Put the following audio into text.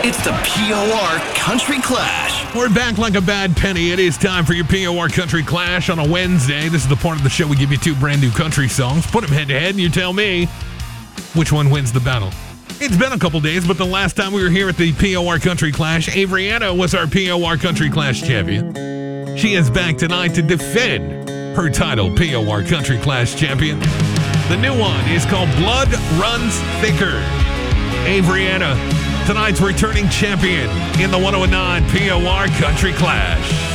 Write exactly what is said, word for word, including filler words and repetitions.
It's the P O R Country Clash. We're back like a bad penny. It is time for your P O R Country Clash on a Wednesday. This is the part of the show we give you two brand new country songs, put them head to head, and you tell me which one wins the battle. It's been a couple days, but the last time we were here at the P O R Country Clash, Avriana was our P O R Country Clash champion. She is back tonight to defend her title, P O R Country Clash champion. The new one is called Blood Runs Thicker. Avriana, tonight's returning champion in the one oh nine P O R Country Clash.